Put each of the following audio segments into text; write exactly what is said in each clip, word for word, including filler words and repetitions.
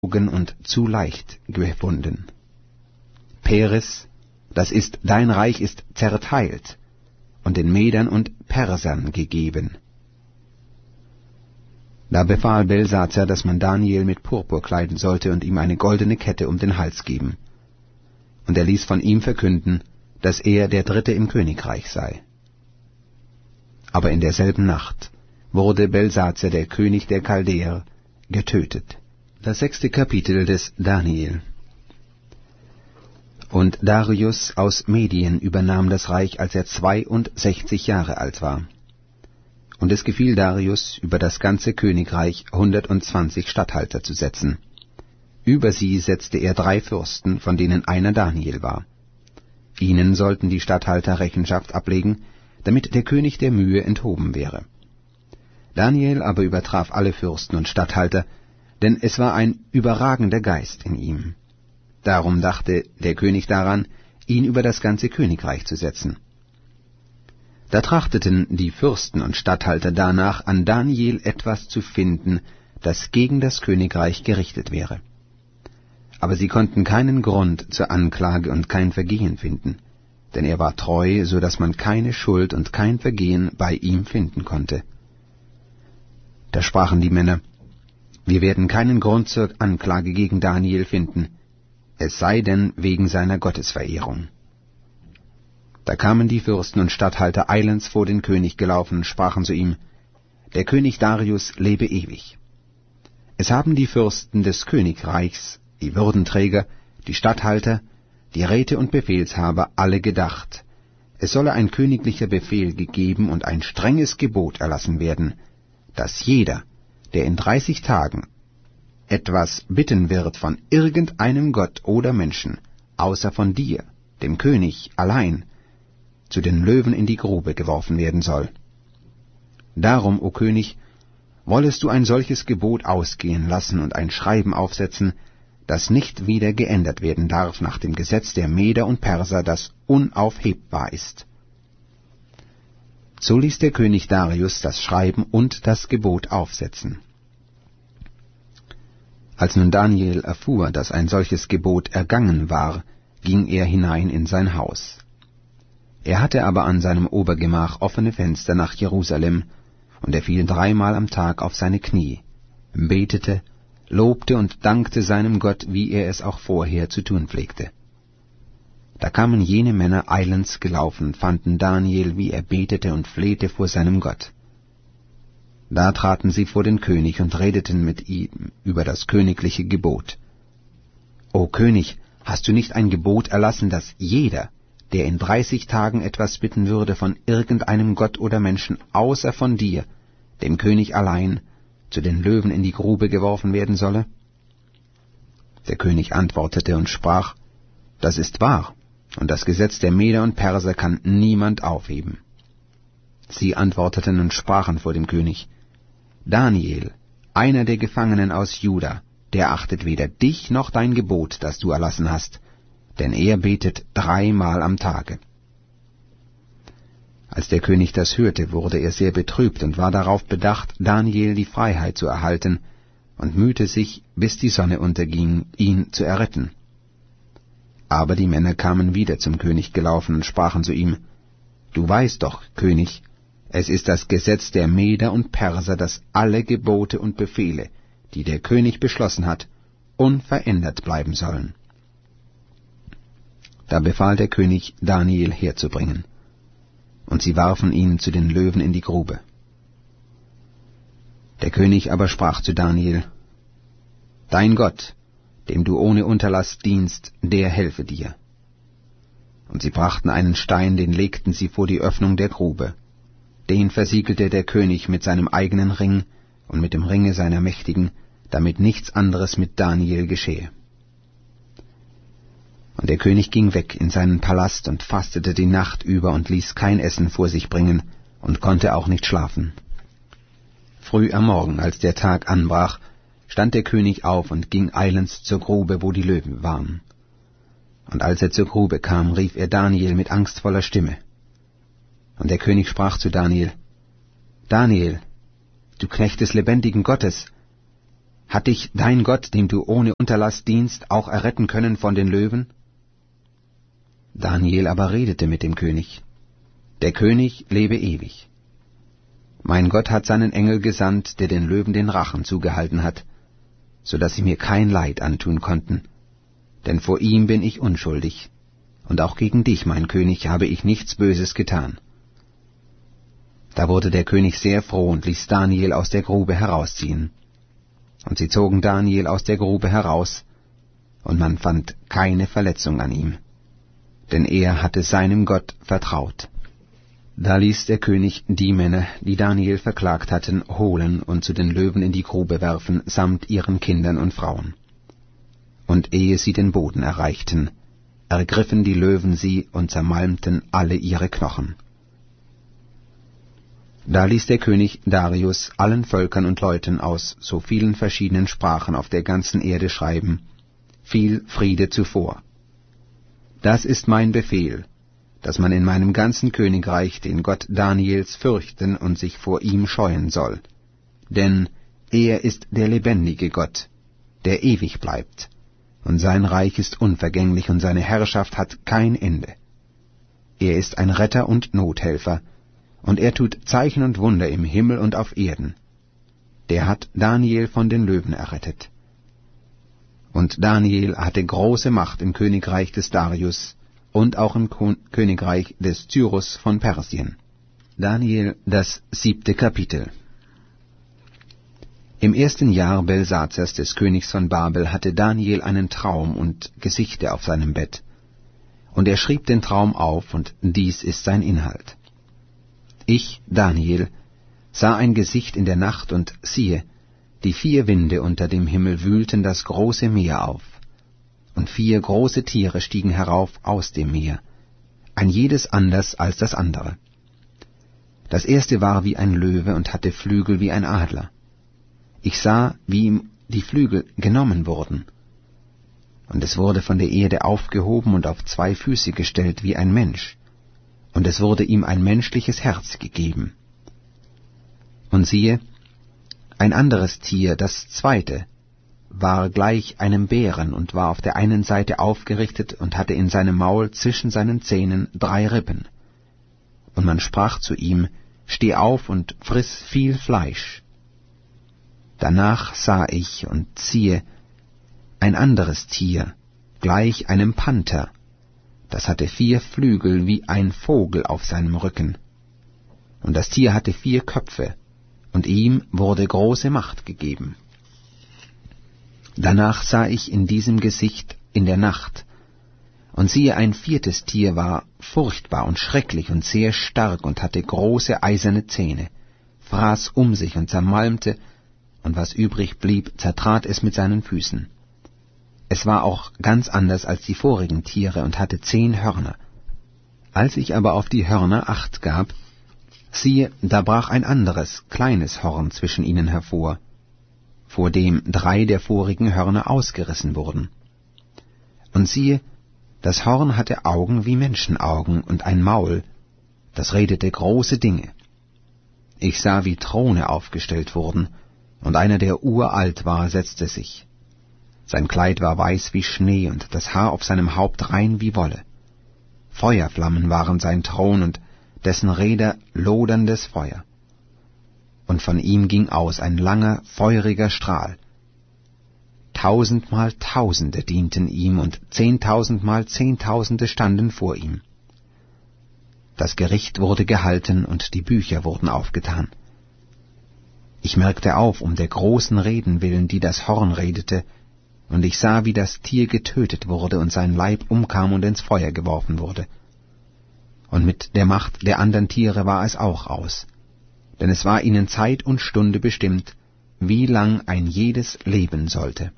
und zu leicht gefunden. Peres, das ist, dein Reich ist zerteilt und den Medern und Persern gegeben. Da befahl Belsazar, dass man Daniel mit Purpur kleiden sollte und ihm eine goldene Kette um den Hals geben. Und er ließ von ihm verkünden, dass er der Dritte im Königreich sei. Aber in derselben Nacht wurde Belsazar, der König der Chaldäer, getötet. Das sechste Kapitel des Daniel. Und Darius aus Medien übernahm das Reich, als er zweiundsechzig Jahre alt war. Und es gefiel Darius, über das ganze Königreich hundertundzwanzig Statthalter zu setzen. Über sie setzte er drei Fürsten, von denen einer Daniel war. Ihnen sollten die Statthalter Rechenschaft ablegen, damit der König der Mühe enthoben wäre. Daniel aber übertraf alle Fürsten und Statthalter, denn es war ein überragender Geist in ihm. Darum dachte der König daran, ihn über das ganze Königreich zu setzen. Da trachteten die Fürsten und Statthalter danach, an Daniel etwas zu finden, das gegen das Königreich gerichtet wäre. Aber sie konnten keinen Grund zur Anklage und kein Vergehen finden, denn er war treu, so dass man keine Schuld und kein Vergehen bei ihm finden konnte. Da sprachen die Männer, wir werden keinen Grund zur Anklage gegen Daniel finden, es sei denn wegen seiner Gottesverehrung. Da kamen die Fürsten und Statthalter eilends vor den König gelaufen und sprachen zu ihm, der König Darius lebe ewig. Es haben die Fürsten des Königreichs, die Würdenträger, die Statthalter, die Räte und Befehlshaber alle gedacht, es solle ein königlicher Befehl gegeben und ein strenges Gebot erlassen werden, dass jeder, der in dreißig Tagen etwas bitten wird von irgendeinem Gott oder Menschen, außer von dir, dem König, allein, zu den Löwen in die Grube geworfen werden soll. Darum, o König, wollest du ein solches Gebot ausgehen lassen und ein Schreiben aufsetzen, das nicht wieder geändert werden darf nach dem Gesetz der Meder und Perser, das unaufhebbar ist. So ließ der König Darius das Schreiben und das Gebot aufsetzen. Als nun Daniel erfuhr, dass ein solches Gebot ergangen war, ging er hinein in sein Haus. Er hatte aber an seinem Obergemach offene Fenster nach Jerusalem, und er fiel dreimal am Tag auf seine Knie, betete, lobte und dankte seinem Gott, wie er es auch vorher zu tun pflegte. Da kamen jene Männer eilends gelaufen, fanden Daniel, wie er betete und flehte vor seinem Gott. Da traten sie vor den König und redeten mit ihm über das königliche Gebot. O König, hast du nicht ein Gebot erlassen, dass jeder, der in dreißig Tagen etwas bitten würde von irgendeinem Gott oder Menschen außer von dir, dem König allein, zu den Löwen in die Grube geworfen werden solle? Der König antwortete und sprach, das ist wahr, und das Gesetz der Meder und Perser kann niemand aufheben. Sie antworteten und sprachen vor dem König, Daniel, einer der Gefangenen aus Juda, der achtet weder dich noch dein Gebot, das du erlassen hast, denn er betet dreimal am Tage. Als der König das hörte, wurde er sehr betrübt und war darauf bedacht, Daniel die Freiheit zu erhalten, und mühte sich, bis die Sonne unterging, ihn zu erretten. Aber die Männer kamen wieder zum König gelaufen und sprachen zu ihm, Du weißt doch, König, es ist das Gesetz der Meder und Perser, dass alle Gebote und Befehle, die der König beschlossen hat, unverändert bleiben sollen. Da befahl der König, Daniel herzubringen, und sie warfen ihn zu den Löwen in die Grube. Der König aber sprach zu Daniel, Dein Gott, dem du ohne Unterlass dienst, der helfe dir. Und sie brachten einen Stein, den legten sie vor die Öffnung der Grube. Den versiegelte der König mit seinem eigenen Ring und mit dem Ringe seiner Mächtigen, damit nichts anderes mit Daniel geschehe. Und der König ging weg in seinen Palast und fastete die Nacht über und ließ kein Essen vor sich bringen und konnte auch nicht schlafen. Früh am Morgen, als der Tag anbrach, stand der König auf und ging eilends zur Grube, wo die Löwen waren. Und als er zur Grube kam, rief er Daniel mit angstvoller Stimme. Und der König sprach zu Daniel, Daniel, du Knecht des lebendigen Gottes, Hat dich dein Gott, dem du ohne Unterlass dienst, auch erretten können von den Löwen? Daniel aber redete mit dem König. Der König lebe ewig. Mein Gott hat seinen Engel gesandt, der den Löwen den Rachen zugehalten hat, so dass sie mir kein Leid antun konnten, denn vor ihm bin ich unschuldig, und auch gegen dich, mein König, habe ich nichts Böses getan. Da wurde der König sehr froh und ließ Daniel aus der Grube herausziehen. Und sie zogen Daniel aus der Grube heraus, und man fand keine Verletzung an ihm, denn er hatte seinem Gott vertraut. Da ließ der König die Männer, die Daniel verklagt hatten, holen und zu den Löwen in die Grube werfen, samt ihren Kindern und Frauen. Und ehe sie den Boden erreichten, ergriffen die Löwen sie und zermalmten alle ihre Knochen. Da ließ der König Darius allen Völkern und Leuten aus so vielen verschiedenen Sprachen auf der ganzen Erde schreiben: Viel Friede zuvor. Das ist mein Befehl, dass man in meinem ganzen Königreich den Gott Daniels fürchten und sich vor ihm scheuen soll. Denn er ist der lebendige Gott, der ewig bleibt, und sein Reich ist unvergänglich und seine Herrschaft hat kein Ende. Er ist ein Retter und Nothelfer, und er tut Zeichen und Wunder im Himmel und auf Erden. Der hat Daniel von den Löwen errettet. Und Daniel hatte große Macht im Königreich des Darius und auch im Königreich des Cyrus von Persien. Daniel, das siebte Kapitel. Im ersten Jahr Belsazers des Königs von Babel hatte Daniel einen Traum und Gesichte auf seinem Bett. Und er schrieb den Traum auf, und dies ist sein Inhalt. Ich, Daniel, sah ein Gesicht in der Nacht, und siehe, die vier Winde unter dem Himmel wühlten das große Meer auf. Und vier große Tiere stiegen herauf aus dem Meer, ein jedes anders als das andere. Das erste war wie ein Löwe und hatte Flügel wie ein Adler. Ich sah, wie ihm die Flügel genommen wurden. Und es wurde von der Erde aufgehoben und auf zwei Füße gestellt wie ein Mensch, und es wurde ihm ein menschliches Herz gegeben. Und siehe, ein anderes Tier, das zweite, war gleich einem Bären und war auf der einen Seite aufgerichtet und hatte in seinem Maul zwischen seinen Zähnen drei Rippen. Und man sprach zu ihm: Steh auf und friss viel Fleisch. Danach sah ich, und siehe, ein anderes Tier, gleich einem Panther, das hatte vier Flügel wie ein Vogel auf seinem Rücken. Und das Tier hatte vier Köpfe, und ihm wurde große Macht gegeben. Danach sah ich in diesem Gesicht in der Nacht, und siehe, ein viertes Tier war furchtbar und schrecklich und sehr stark und hatte große eiserne Zähne, fraß um sich und zermalmte, und was übrig blieb, zertrat es mit seinen Füßen. Es war auch ganz anders als die vorigen Tiere und hatte zehn Hörner. Als ich aber auf die Hörner Acht gab, siehe, da brach ein anderes, kleines Horn zwischen ihnen hervor, vor dem drei der vorigen Hörner ausgerissen wurden. Und siehe, das Horn hatte Augen wie Menschenaugen und ein Maul, das redete große Dinge. Ich sah, wie Throne aufgestellt wurden, und einer, der uralt war, setzte sich. Sein Kleid war weiß wie Schnee, und das Haar auf seinem Haupt rein wie Wolle. Feuerflammen waren sein Thron, und dessen Räder loderndes Feuer. Und von ihm ging aus ein langer, feuriger Strahl. Tausendmal Tausende dienten ihm, und zehntausendmal Zehntausende standen vor ihm. Das Gericht wurde gehalten, und die Bücher wurden aufgetan. Ich merkte auf, um der großen Reden willen, die das Horn redete, und ich sah, wie das Tier getötet wurde und sein Leib umkam und ins Feuer geworfen wurde. Und mit der Macht der anderen Tiere war es auch aus, denn es war ihnen Zeit und Stunde bestimmt, wie lang ein jedes leben sollte.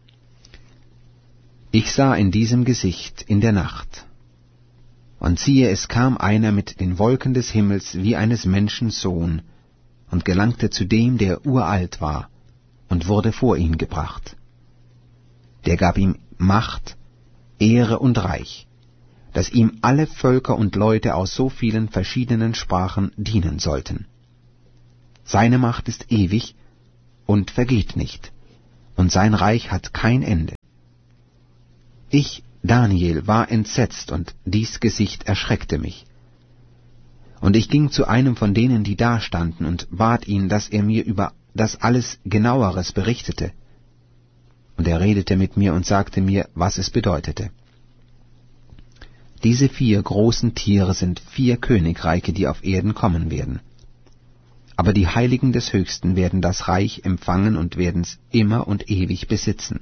Ich sah in diesem Gesicht in der Nacht, und siehe, es kam einer mit den Wolken des Himmels wie eines Menschen Sohn, und gelangte zu dem, der uralt war, und wurde vor ihn gebracht. Der gab ihm Macht, Ehre und Reich, dass ihm alle Völker und Leute aus so vielen verschiedenen Sprachen dienen sollten. Seine Macht ist ewig und vergeht nicht, und sein Reich hat kein Ende. Ich, Daniel, war entsetzt, und dies Gesicht erschreckte mich. Und ich ging zu einem von denen, die dastanden, und bat ihn, dass er mir über das alles Genaueres berichtete. Und er redete mit mir und sagte mir, was es bedeutete. Diese vier großen Tiere sind vier Königreiche, die auf Erden kommen werden. Aber die Heiligen des Höchsten werden das Reich empfangen und werden's immer und ewig besitzen.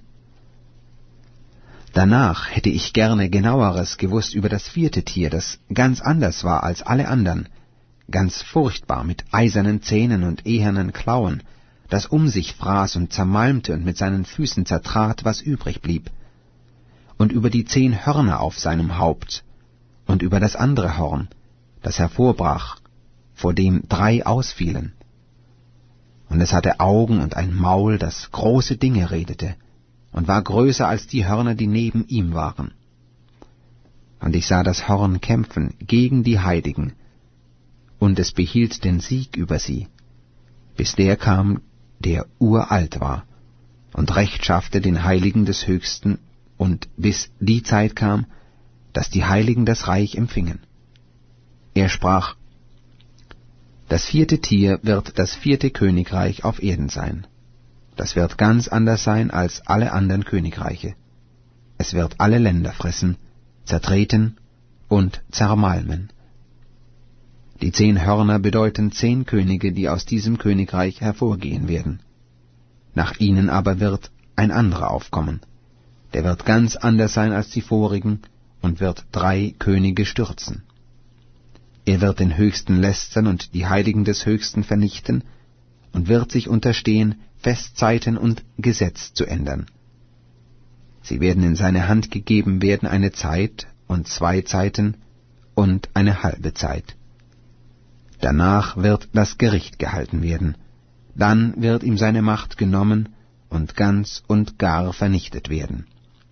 Danach hätte ich gerne Genaueres gewusst über das vierte Tier, das ganz anders war als alle anderen, ganz furchtbar, mit eisernen Zähnen und ehernen Klauen, das um sich fraß und zermalmte und mit seinen Füßen zertrat, was übrig blieb, und über die zehn Hörner auf seinem Haupt, und über das andere Horn, das hervorbrach, vor dem drei ausfielen. Und es hatte Augen und ein Maul, das große Dinge redete, und war größer als die Hörner, die neben ihm waren. Und ich sah das Horn kämpfen gegen die Heiligen, und es behielt den Sieg über sie, bis der kam, der uralt war, und Recht schaffte den Heiligen des Höchsten, und bis die Zeit kam, dass die Heiligen das Reich empfingen. Er sprach: Das vierte Tier wird das vierte Königreich auf Erden sein. Das wird ganz anders sein als alle anderen Königreiche. Es wird alle Länder fressen, zertreten und zermalmen. Die zehn Hörner bedeuten zehn Könige, die aus diesem Königreich hervorgehen werden. Nach ihnen aber wird ein anderer aufkommen. Der wird ganz anders sein als die vorigen und wird drei Könige stürzen. Er wird den Höchsten lästern und die Heiligen des Höchsten vernichten und wird sich unterstehen, Festzeiten und Gesetz zu ändern. Sie werden in seine Hand gegeben werden eine Zeit und zwei Zeiten und eine halbe Zeit. Danach wird das Gericht gehalten werden. Dann wird ihm seine Macht genommen und ganz und gar vernichtet werden.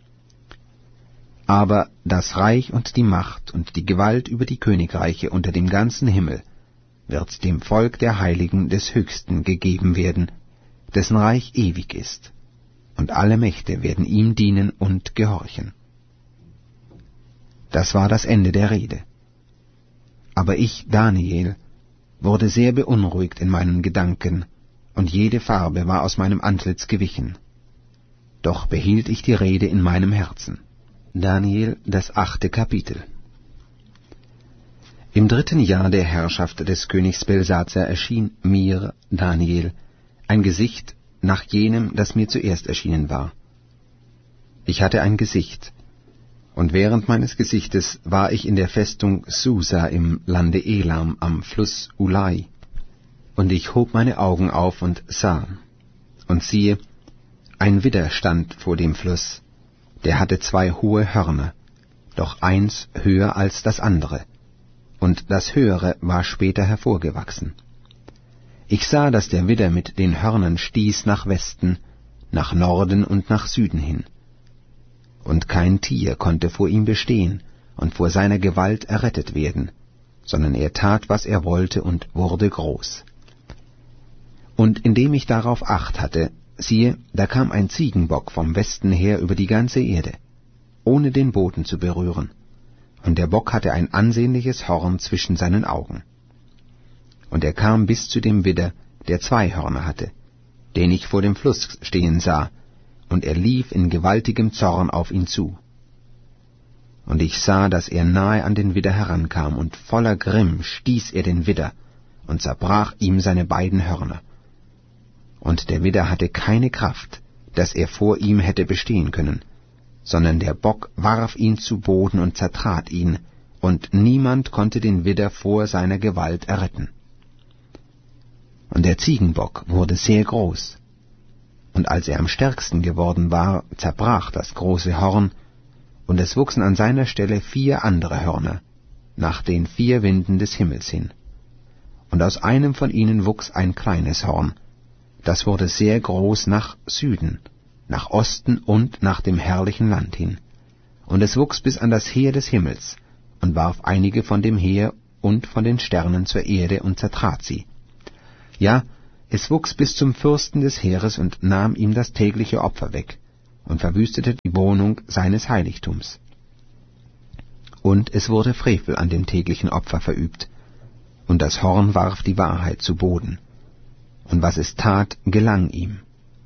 Aber das Reich und die Macht und die Gewalt über die Königreiche unter dem ganzen Himmel wird dem Volk der Heiligen des Höchsten gegeben werden, dessen Reich ewig ist, und alle Mächte werden ihm dienen und gehorchen. Das war das Ende der Rede. Aber ich, Daniel, wurde sehr beunruhigt in meinen Gedanken, und jede Farbe war aus meinem Antlitz gewichen. Doch behielt ich die Rede in meinem Herzen. Daniel, das achte Kapitel. Im dritten Jahr der Herrschaft des Königs Belsazar erschien mir, Daniel, ein Gesicht nach jenem, das mir zuerst erschienen war. Ich hatte ein Gesicht, und während meines Gesichtes war ich in der Festung Susa im Lande Elam am Fluss Ulai, und ich hob meine Augen auf und sah, und siehe, ein Widder stand vor dem Fluss, der hatte zwei hohe Hörner, doch eins höher als das andere, und das höhere war später hervorgewachsen. Ich sah, dass der Widder mit den Hörnern stieß nach Westen, nach Norden und nach Süden hin. Und kein Tier konnte vor ihm bestehen und vor seiner Gewalt errettet werden, sondern er tat, was er wollte, und wurde groß. Und indem ich darauf Acht hatte, siehe, da kam ein Ziegenbock vom Westen her über die ganze Erde, ohne den Boden zu berühren, und der Bock hatte ein ansehnliches Horn zwischen seinen Augen. Und er kam bis zu dem Widder, der zwei Hörner hatte, den ich vor dem Fluss stehen sah, und er lief in gewaltigem Zorn auf ihn zu. Und ich sah, dass er nahe an den Widder herankam, und voller Grimm stieß er den Widder und zerbrach ihm seine beiden Hörner. Und der Widder hatte keine Kraft, dass er vor ihm hätte bestehen können, sondern der Bock warf ihn zu Boden und zertrat ihn, und niemand konnte den Widder vor seiner Gewalt erretten. Und der Ziegenbock wurde sehr groß, und als er am stärksten geworden war, zerbrach das große Horn, und es wuchsen an seiner Stelle vier andere Hörner, nach den vier Winden des Himmels hin. Und aus einem von ihnen wuchs ein kleines Horn, das wurde sehr groß nach Süden, nach Osten und nach dem herrlichen Land hin. Und es wuchs bis an das Heer des Himmels, und warf einige von dem Heer und von den Sternen zur Erde und zertrat sie. Ja, Es wuchs bis zum Fürsten des Heeres und nahm ihm das tägliche Opfer weg und verwüstete die Wohnung seines Heiligtums. Und es wurde Frevel an dem täglichen Opfer verübt, und das Horn warf die Wahrheit zu Boden, und was es tat, gelang ihm.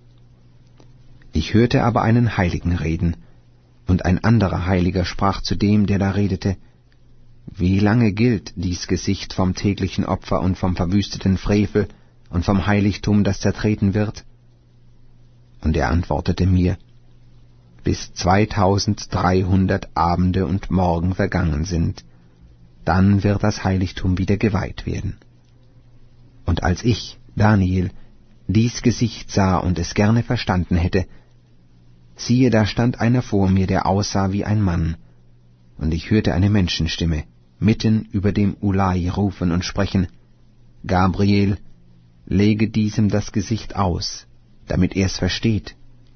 Ich hörte aber einen Heiligen reden, und ein anderer Heiliger sprach zu dem, der da redete: Wie lange gilt dies Gesicht vom täglichen Opfer und vom verwüsteten Frevel und vom Heiligtum, das zertreten wird? Und er antwortete mir: Bis zweitausenddreihundert Abende und Morgen vergangen sind, dann wird das Heiligtum wieder geweiht werden. Und als ich, Daniel, dies Gesicht sah und es gerne verstanden hätte, siehe, da stand einer vor mir, der aussah wie ein Mann, und ich hörte eine Menschenstimme mitten über dem Ulai rufen und sprechen: Gabriel, lege diesem das Gesicht aus, damit er es versteht.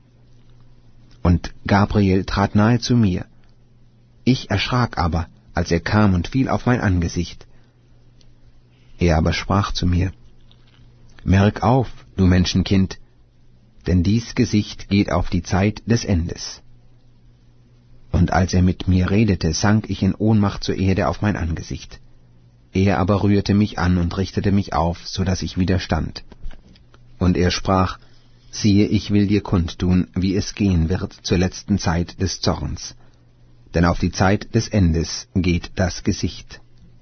Und Gabriel trat nahe zu mir. Ich erschrak aber, als er kam und fiel auf mein Angesicht. Er aber sprach zu mir: Merk auf, du Menschenkind, denn dies Gesicht geht auf die Zeit des Endes. Und als er mit mir redete, sank ich in Ohnmacht zur Erde auf mein Angesicht. Er aber rührte mich an und richtete mich auf, so dass ich wieder stand. Und er sprach: Siehe, ich will dir kundtun, wie es gehen wird zur letzten Zeit des Zorns. Denn auf die Zeit des Endes geht das Gesicht.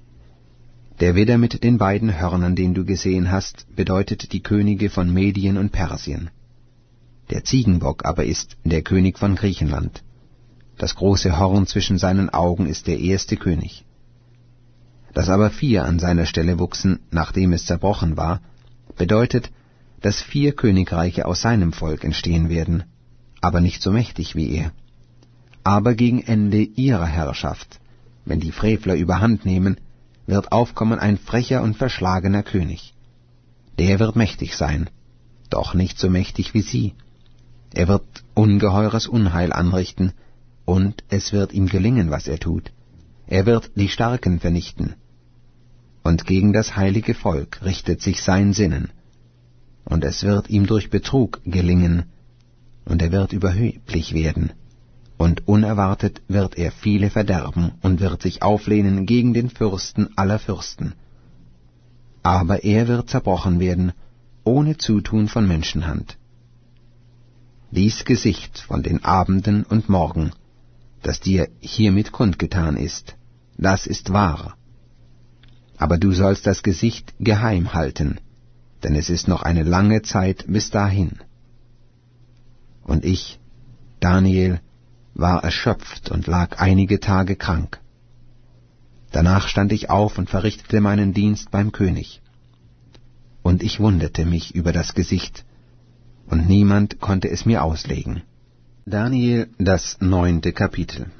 Der Widder mit den beiden Hörnern, den du gesehen hast, bedeutet die Könige von Medien und Persien. Der Ziegenbock aber ist der König von Griechenland. Das große Horn zwischen seinen Augen ist der erste König. Dass aber vier an seiner Stelle wuchsen, nachdem es zerbrochen war, bedeutet, dass vier Königreiche aus seinem Volk entstehen werden, aber nicht so mächtig wie er. Aber gegen Ende ihrer Herrschaft, wenn die Frevler überhand nehmen, wird aufkommen ein frecher und verschlagener König. Der wird mächtig sein, doch nicht so mächtig wie sie. Er wird ungeheures Unheil anrichten, und es wird ihm gelingen, was er tut. Er wird die Starken vernichten. Und gegen das heilige Volk richtet sich sein Sinnen, und es wird ihm durch Betrug gelingen, und er wird überheblich werden, und unerwartet wird er viele verderben und wird sich auflehnen gegen den Fürsten aller Fürsten. Aber er wird zerbrochen werden, ohne Zutun von Menschenhand. Dies Gesicht von den Abenden und Morgen, das dir hiermit kundgetan ist, das ist wahr. Aber du sollst das Gesicht geheim halten, denn es ist noch eine lange Zeit bis dahin. Und ich, Daniel, war erschöpft und lag einige Tage krank. Danach stand ich auf und verrichtete meinen Dienst beim König. Und ich wunderte mich über das Gesicht, und niemand konnte es mir auslegen. Daniel, das neunte Kapitel.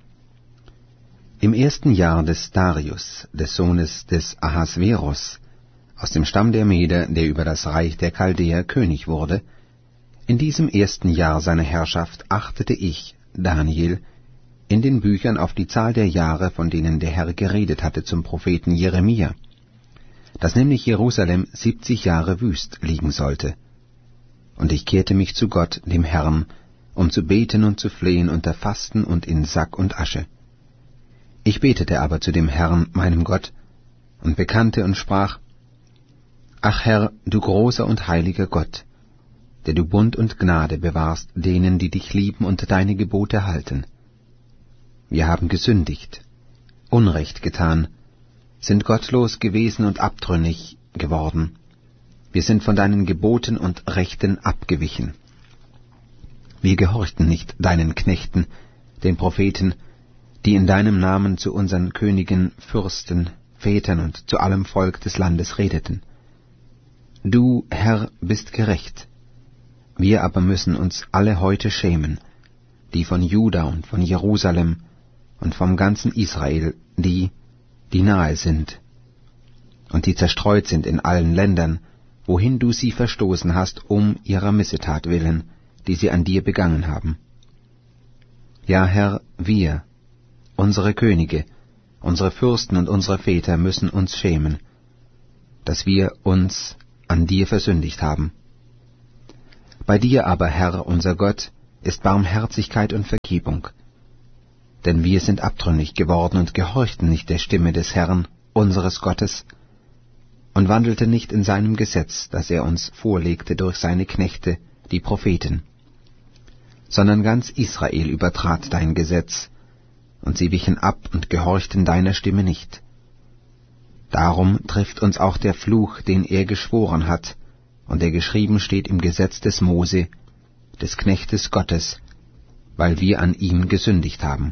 Im ersten Jahr des Darius, des Sohnes des Ahasveros, aus dem Stamm der Meder, der über das Reich der Chaldäer König wurde, in diesem ersten Jahr seiner Herrschaft achtete ich, Daniel, in den Büchern auf die Zahl der Jahre, von denen der Herr geredet hatte zum Propheten Jeremia, dass nämlich Jerusalem siebzig Jahre wüst liegen sollte. Und ich kehrte mich zu Gott, dem Herrn, um zu beten und zu flehen unter Fasten und in Sack und Asche. Ich betete aber zu dem Herrn, meinem Gott, und bekannte und sprach: Ach Herr, du großer und heiliger Gott, der du Bund und Gnade bewahrst denen, die dich lieben und deine Gebote halten. Wir haben gesündigt, Unrecht getan, sind gottlos gewesen und abtrünnig geworden. Wir sind von deinen Geboten und Rechten abgewichen. Wir gehorchten nicht deinen Knechten, den Propheten, die in deinem Namen zu unseren Königen, Fürsten, Vätern und zu allem Volk des Landes redeten. Du, Herr, bist gerecht. Wir aber müssen uns alle heute schämen, die von Juda und von Jerusalem und vom ganzen Israel, die, die nahe sind und die zerstreut sind in allen Ländern, wohin du sie verstoßen hast, um ihrer Missetat willen, die sie an dir begangen haben. Ja, Herr, wir, unsere Könige, unsere Fürsten und unsere Väter müssen uns schämen, dass wir uns an dir versündigt haben. Bei dir aber, Herr, unser Gott, ist Barmherzigkeit und Vergebung. Denn wir sind abtrünnig geworden und gehorchten nicht der Stimme des Herrn, unseres Gottes, und wandelten nicht in seinem Gesetz, das er uns vorlegte durch seine Knechte, die Propheten. Sondern ganz Israel übertrat dein Gesetz, und sie wichen ab und gehorchten deiner Stimme nicht. Darum trifft uns auch der Fluch, den er geschworen hat, und der geschrieben steht im Gesetz des Mose, des Knechtes Gottes, weil wir an ihm gesündigt haben.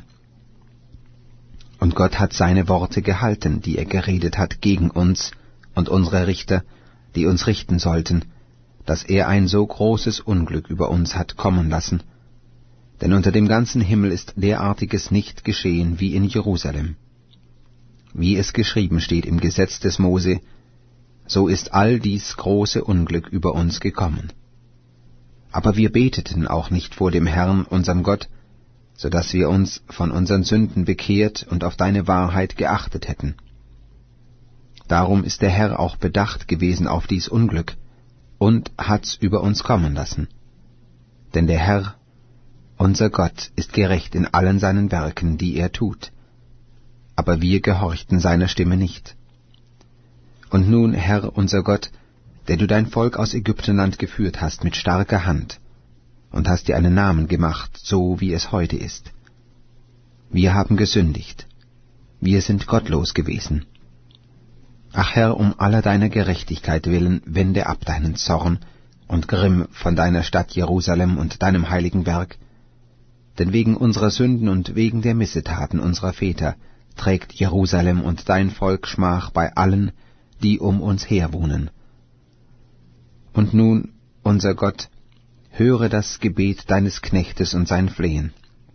Und Gott hat seine Worte gehalten, die er geredet hat gegen uns und unsere Richter, die uns richten sollten, dass er ein so großes Unglück über uns hat kommen lassen. Denn unter dem ganzen Himmel ist derartiges nicht geschehen wie in Jerusalem. Wie es geschrieben steht im Gesetz des Mose, so ist all dies große Unglück über uns gekommen. Aber wir beteten auch nicht vor dem Herrn, unserem Gott, so dass wir uns von unseren Sünden bekehrt und auf deine Wahrheit geachtet hätten. Darum ist der Herr auch bedacht gewesen auf dies Unglück und hat's über uns kommen lassen. Denn der Herr, unser Gott, ist gerecht in allen seinen Werken, die er tut. Aber wir gehorchten seiner Stimme nicht. Und nun, Herr, unser Gott, der du dein Volk aus Ägyptenland geführt hast mit starker Hand, und hast dir einen Namen gemacht, so wie es heute ist. Wir haben gesündigt, wir sind gottlos gewesen. Ach Herr, um aller deiner Gerechtigkeit willen, wende ab deinen Zorn und Grimm von deiner Stadt Jerusalem und deinem heiligen Berg, denn wegen unserer Sünden und wegen der Missetaten unserer Väter trägt Jerusalem und dein Volk Schmach bei allen, die um uns her wohnen. Und nun, unser Gott, höre das Gebet deines Knechtes und sein Flehen.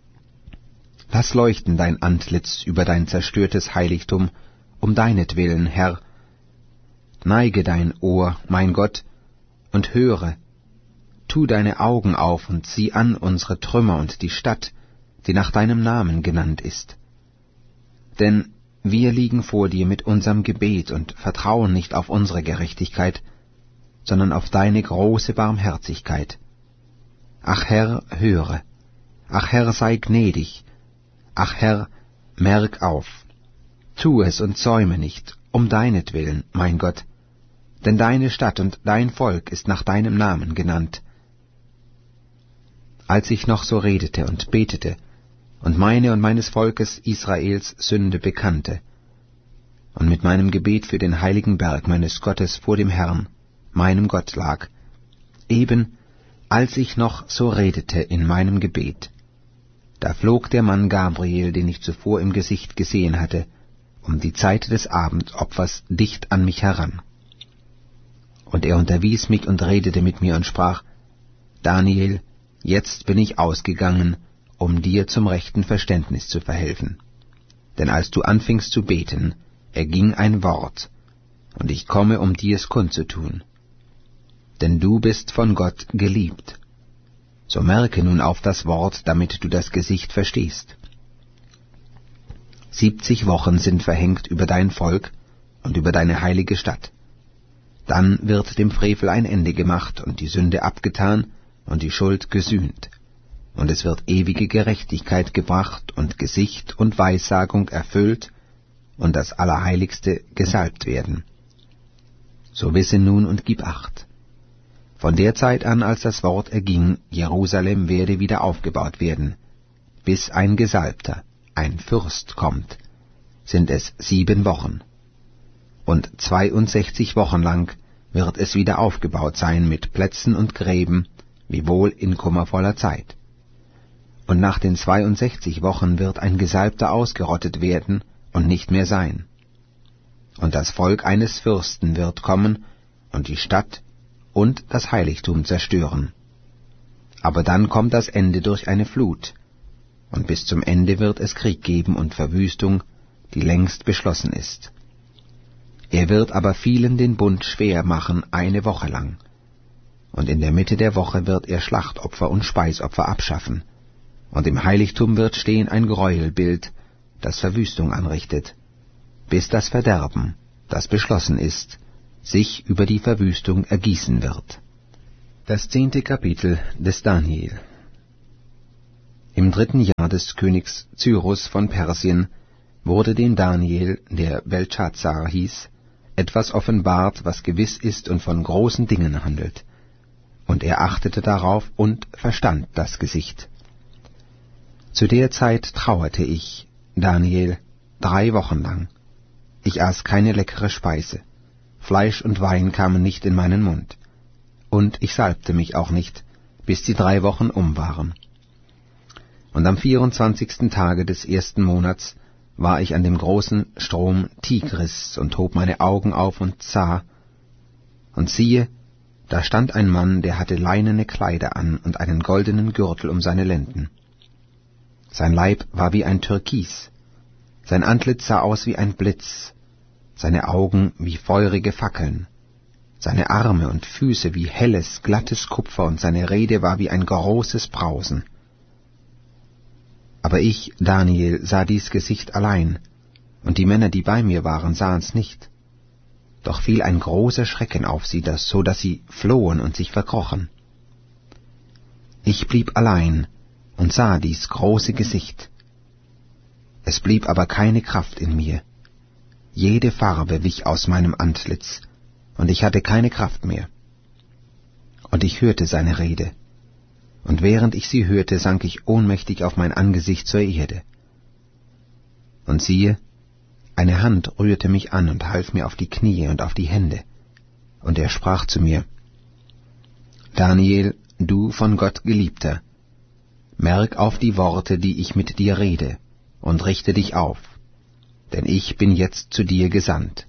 Lass leuchten dein Antlitz über dein zerstörtes Heiligtum, um deinetwillen, Herr. Neige dein Ohr, mein Gott, und höre. Tu deine Augen auf und sieh an unsere Trümmer und die Stadt, die nach deinem Namen genannt ist. Denn wir liegen vor dir mit unserem Gebet und vertrauen nicht auf unsere Gerechtigkeit, sondern auf deine große Barmherzigkeit. Ach Herr, höre. Ach Herr, sei gnädig. Ach Herr, merk auf. Tu es und säume nicht, um deinetwillen, mein Gott. Denn deine Stadt und dein Volk ist nach deinem Namen genannt. Als ich noch so redete und betete und meine und meines Volkes Israels Sünde bekannte und mit meinem Gebet für den heiligen Berg meines Gottes vor dem Herrn, meinem Gott lag, eben als ich noch so redete in meinem Gebet, da flog der Mann Gabriel, den ich zuvor im Gesicht gesehen hatte, um die Zeit des Abendopfers dicht an mich heran. Und er unterwies mich und redete mit mir und sprach, Daniel, jetzt bin ich ausgegangen, um dir zum rechten Verständnis zu verhelfen. Denn als du anfingst zu beten, erging ein Wort, und ich komme, um dir es kundzutun. Denn du bist von Gott geliebt. So merke nun auf das Wort, damit du das Gesicht verstehst. Siebzig Wochen sind verhängt über dein Volk und über deine heilige Stadt. Dann wird dem Frevel ein Ende gemacht und die Sünde abgetan und die Schuld gesühnt. Und es wird ewige Gerechtigkeit gebracht und Gesicht und Weissagung erfüllt und das Allerheiligste gesalbt werden. So wisse nun und gib Acht. Von der Zeit an, als das Wort erging, Jerusalem werde wieder aufgebaut werden, bis ein Gesalbter, ein Fürst kommt, sind es sieben Wochen. Und zweiundsechzig Wochen lang wird es wieder aufgebaut sein mit Plätzen und Gräben, wiewohl in kummervoller Zeit. Und nach den zweiundsechzig Wochen wird ein Gesalbter ausgerottet werden und nicht mehr sein. Und das Volk eines Fürsten wird kommen und die Stadt und das Heiligtum zerstören. Aber dann kommt das Ende durch eine Flut, und bis zum Ende wird es Krieg geben und Verwüstung, die längst beschlossen ist. Er wird aber vielen den Bund schwer machen eine Woche lang, und in der Mitte der Woche wird er Schlachtopfer und Speisopfer abschaffen, und im Heiligtum wird stehen ein Gräuelbild, das Verwüstung anrichtet, bis das Verderben, das beschlossen ist, sich über die Verwüstung ergießen wird. Das zehnte Kapitel des Daniel. Im dritten Jahr des Königs Cyrus von Persien wurde dem Daniel, der Beltschazzar hieß, etwas offenbart, was gewiss ist und von großen Dingen handelt. Und er achtete darauf und verstand das Gesicht. Zu der Zeit trauerte ich, Daniel, drei Wochen lang. Ich aß keine leckere Speise. Fleisch und Wein kamen nicht in meinen Mund. Und ich salbte mich auch nicht, bis die drei Wochen um waren. Und am vierundzwanzigsten Tage des ersten Monats war ich an dem großen Strom Tigris und hob meine Augen auf und sah, und siehe, da stand ein Mann, der hatte leinene Kleider an und einen goldenen Gürtel um seine Lenden. Sein Leib war wie ein Türkis, sein Antlitz sah aus wie ein Blitz, seine Augen wie feurige Fackeln, seine Arme und Füße wie helles, glattes Kupfer, und seine Rede war wie ein großes Brausen. Aber ich, Daniel, sah dies Gesicht allein, und die Männer, die bei mir waren, sahen's nicht. Doch fiel ein großer Schrecken auf sie, so dass sie flohen und sich verkrochen. Ich blieb allein und sah dies große Gesicht. Es blieb aber keine Kraft in mir. Jede Farbe wich aus meinem Antlitz, und ich hatte keine Kraft mehr. Und ich hörte seine Rede, und während ich sie hörte, sank ich ohnmächtig auf mein Angesicht zur Erde. Und siehe, eine Hand rührte mich an und half mir auf die Knie und auf die Hände, und er sprach zu mir, Daniel, du von Gott Geliebter, merk auf die Worte, die ich mit dir rede, und richte dich auf, denn ich bin jetzt zu dir gesandt.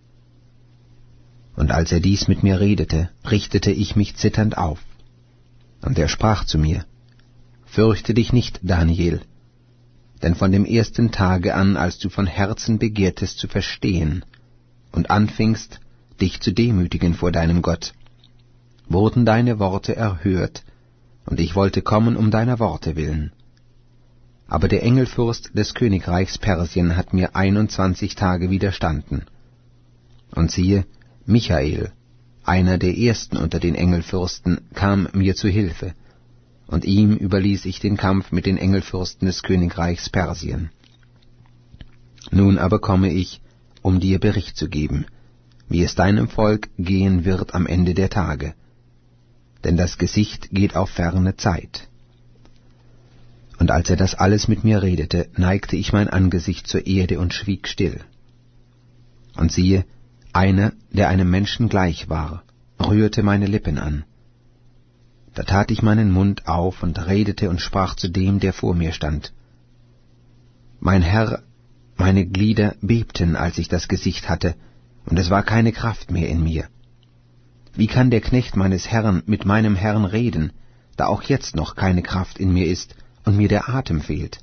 Und als er dies mit mir redete, richtete ich mich zitternd auf. Und er sprach zu mir, Fürchte dich nicht, Daniel, denn von dem ersten Tage an, als du von Herzen begehrtest zu verstehen und anfingst, dich zu demütigen vor deinem Gott, wurden deine Worte erhört, und ich wollte kommen um deiner Worte willen. Aber der Engelfürst des Königreichs Persien hat mir einundzwanzig Tage widerstanden. Und siehe, Michael, einer der ersten unter den Engelfürsten, kam mir zu Hilfe, und ihm überließ ich den Kampf mit den Engelfürsten des Königreichs Persien. Nun aber komme ich, um dir Bericht zu geben, wie es deinem Volk gehen wird am Ende der Tage, denn das Gesicht geht auf ferne Zeit. Und als er das alles mit mir redete, neigte ich mein Angesicht zur Erde und schwieg still. Und siehe, einer, der einem Menschen gleich war, rührte meine Lippen an. Da tat ich meinen Mund auf und redete und sprach zu dem, der vor mir stand. Mein Herr, meine Glieder bebten, als ich das Gesicht hatte, und es war keine Kraft mehr in mir. Wie kann der Knecht meines Herrn mit meinem Herrn reden, da auch jetzt noch keine Kraft in mir ist und mir der Atem fehlt?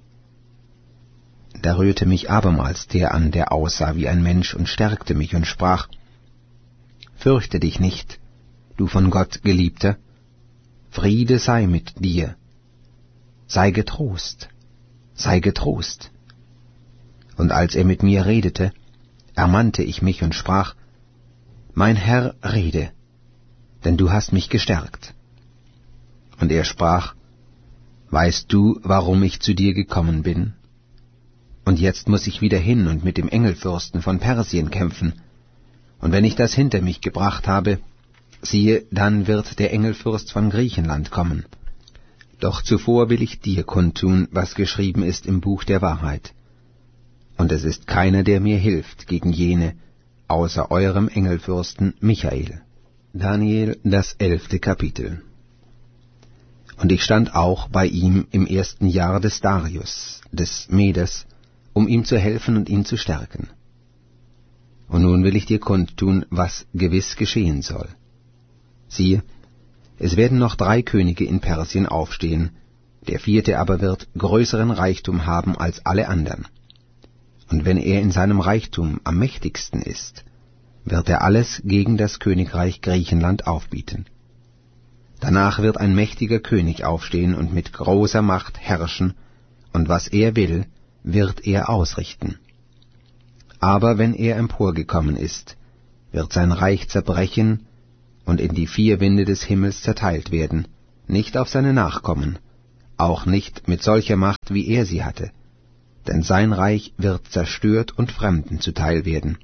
Da rührte mich abermals der an, der aussah wie ein Mensch, und stärkte mich und sprach, Fürchte dich nicht, du von Gott Geliebter, Friede sei mit dir, sei getrost, sei getrost. Und als er mit mir redete, ermannte ich mich und sprach, Mein Herr, rede, denn du hast mich gestärkt. Und er sprach, Weißt du, warum ich zu dir gekommen bin? Und jetzt muß ich wieder hin und mit dem Engelfürsten von Persien kämpfen. Und wenn ich das hinter mich gebracht habe, siehe, dann wird der Engelfürst von Griechenland kommen. Doch zuvor will ich dir kundtun, was geschrieben ist im Buch der Wahrheit. Und es ist keiner, der mir hilft gegen jene, außer eurem Engelfürsten Michael. Daniel, das elfte Kapitel. Und ich stand auch bei ihm im ersten Jahr des Darius, des Medes, um ihm zu helfen und ihn zu stärken. Und nun will ich dir kundtun, was gewiss geschehen soll. Siehe, es werden noch drei Könige in Persien aufstehen, der vierte aber wird größeren Reichtum haben als alle anderen. Und wenn er in seinem Reichtum am mächtigsten ist, wird er alles gegen das Königreich Griechenland aufbieten. Danach wird ein mächtiger König aufstehen und mit großer Macht herrschen, und was er will, wird er ausrichten. Aber wenn er emporgekommen ist, wird sein Reich zerbrechen und in die vier Winde des Himmels zerteilt werden, nicht auf seine Nachkommen, auch nicht mit solcher Macht, wie er sie hatte, denn sein Reich wird zerstört und Fremden zuteil werden.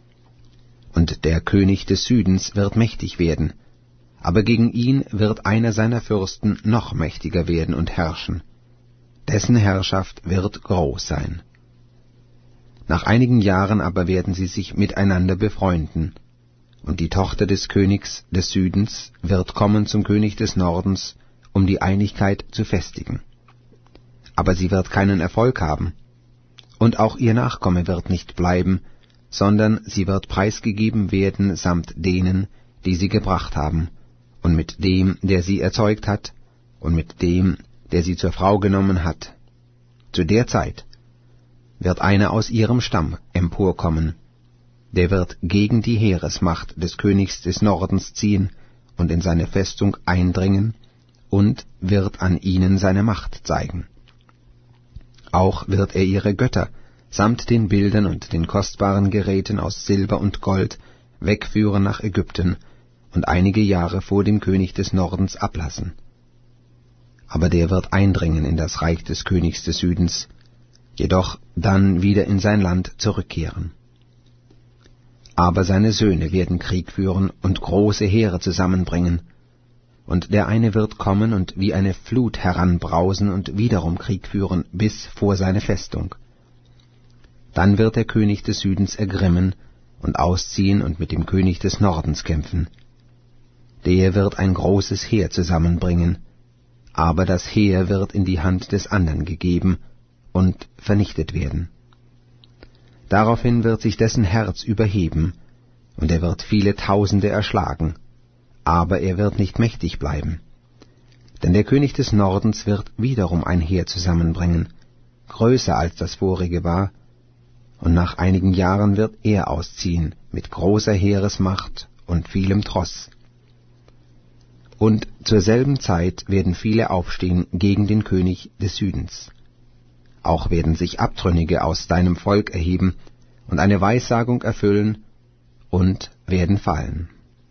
Und der König des Südens wird mächtig werden, aber gegen ihn wird einer seiner Fürsten noch mächtiger werden und herrschen. Dessen Herrschaft wird groß sein. Nach einigen Jahren aber werden sie sich miteinander befreunden, und die Tochter des Königs des Südens wird kommen zum König des Nordens, um die Einigkeit zu festigen. Aber sie wird keinen Erfolg haben, und auch ihr Nachkomme wird nicht bleiben, sondern sie wird preisgegeben werden samt denen, die sie gebracht haben, und mit dem, der sie erzeugt hat, und mit dem, der sie zur Frau genommen hat. Zu der Zeit wird einer aus ihrem Stamm emporkommen, der wird gegen die Heeresmacht des Königs des Nordens ziehen und in seine Festung eindringen und wird an ihnen seine Macht zeigen. Auch wird er ihre Götter samt den Bildern und den kostbaren Geräten aus Silber und Gold wegführen nach Ägypten und einige Jahre vor dem König des Nordens ablassen. Aber der wird eindringen in das Reich des Königs des Südens, jedoch dann wieder in sein Land zurückkehren. Aber seine Söhne werden Krieg führen und große Heere zusammenbringen, und der eine wird kommen und wie eine Flut heranbrausen und wiederum Krieg führen bis vor seine Festung. Dann wird der König des Südens ergrimmen und ausziehen und mit dem König des Nordens kämpfen. Der wird ein großes Heer zusammenbringen, aber das Heer wird in die Hand des anderen gegeben und vernichtet werden. Daraufhin wird sich dessen Herz überheben, und er wird viele Tausende erschlagen, aber er wird nicht mächtig bleiben. Denn der König des Nordens wird wiederum ein Heer zusammenbringen, größer als das vorige war, und nach einigen Jahren wird er ausziehen mit großer Heeresmacht und vielem Tross. Und zur selben Zeit werden viele aufstehen gegen den König des Südens. Auch werden sich Abtrünnige aus deinem Volk erheben und eine Weissagung erfüllen und werden fallen.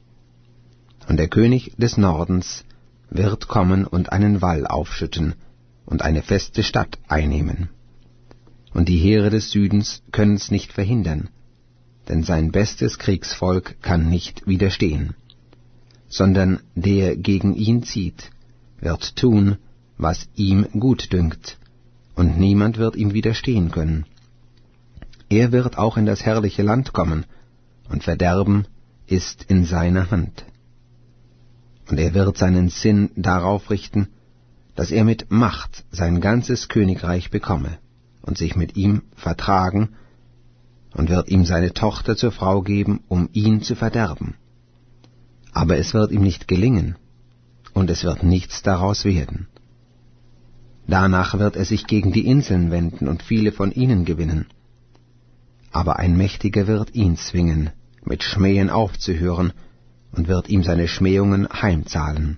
Und der König des Nordens wird kommen und einen Wall aufschütten und eine feste Stadt einnehmen. Und die Heere des Südens können's nicht verhindern, denn sein bestes Kriegsvolk kann nicht widerstehen, sondern der gegen ihn zieht, wird tun, was ihm gut dünkt, und niemand wird ihm widerstehen können. Er wird auch in das herrliche Land kommen, und Verderben ist in seiner Hand. Und er wird seinen Sinn darauf richten, dass er mit Macht sein ganzes Königreich bekomme und sich mit ihm vertragen, und wird ihm seine Tochter zur Frau geben, um ihn zu verderben. Aber es wird ihm nicht gelingen, und es wird nichts daraus werden. Danach wird er sich gegen die Inseln wenden und viele von ihnen gewinnen. Aber ein Mächtiger wird ihn zwingen, mit Schmähen aufzuhören, und wird ihm seine Schmähungen heimzahlen.